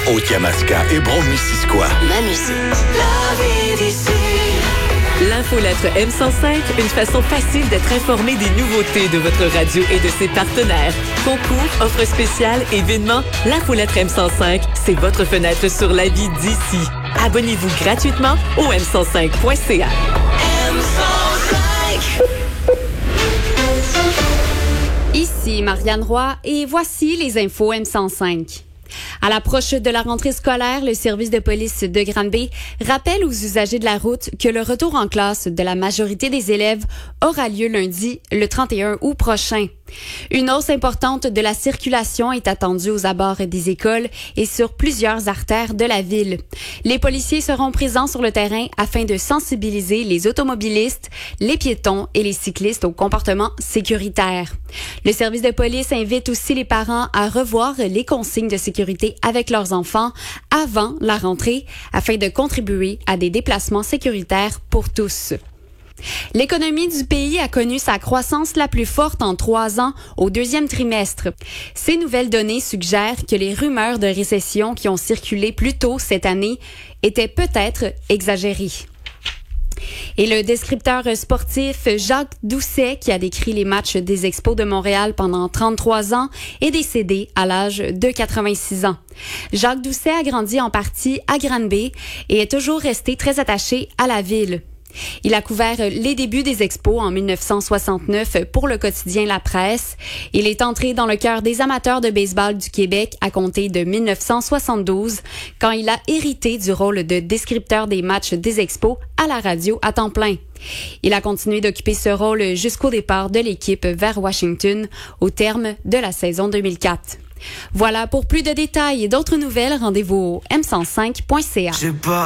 Haute-Yamaska et Brome-Missisquoi. Ma musique. La vie d'ici. L'infolettre M105, une façon facile d'être informé des nouveautés de votre radio et de ses partenaires. Concours, offres spéciales, événements, l'infolettre M105, c'est votre fenêtre sur la vie d'ici. Abonnez-vous gratuitement au m105.ca. M105. Ici Marianne Roy et voici les infos M105. À l'approche de la rentrée scolaire, le service de police de Granby rappelle aux usagers de la route que le retour en classe de la majorité des élèves aura lieu lundi, le 31 août prochain. Une hausse importante de la circulation est attendue aux abords des écoles et sur plusieurs artères de la ville. Les policiers seront présents sur le terrain afin de sensibiliser les automobilistes, les piétons et les cyclistes au comportement sécuritaire. Le service de police invite aussi les parents à revoir les consignes de sécurité avec leurs enfants avant la rentrée afin de contribuer à des déplacements sécuritaires pour tous. L'économie du pays a connu sa croissance la plus forte en 3 ans au deuxième trimestre. Ces nouvelles données suggèrent que les rumeurs de récession qui ont circulé plus tôt cette année étaient peut-être exagérées. Et le descripteur sportif Jacques Doucet, qui a décrit les matchs des Expos de Montréal pendant 33 ans, est décédé à l'âge de 86 ans. Jacques Doucet a grandi en partie à Granby et est toujours resté très attaché à la ville. Il a couvert les débuts des Expos en 1969 pour le quotidien La Presse. Il est entré dans le cœur des amateurs de baseball du Québec à compter de 1972, quand il a hérité du rôle de descripteur des matchs des Expos à la radio à temps plein. Il a continué d'occuper ce rôle jusqu'au départ de l'équipe vers Washington au terme de la saison 2004. Voilà, pour plus de détails et d'autres nouvelles, rendez-vous au m105.ca.